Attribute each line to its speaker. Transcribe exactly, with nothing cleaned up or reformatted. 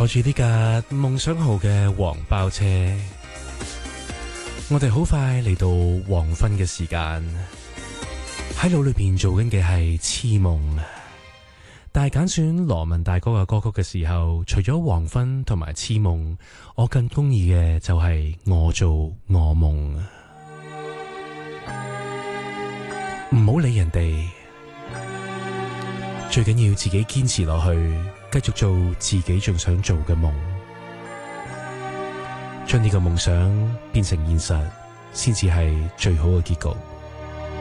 Speaker 1: 坐住呢架夢想號嘅黃包車，我哋好快嚟到黃昏嘅時間，喺腦裏邊做緊嘅係痴夢，但係揀選羅文大哥嘅歌曲嘅時候，除咗黃昏同埋痴夢，我更中意嘅就係我做我夢。唔好理人哋，最緊要自己堅持落去，繼續做自己仲想做嘅夢，將呢個夢想變成現實，先至係最好嘅結局。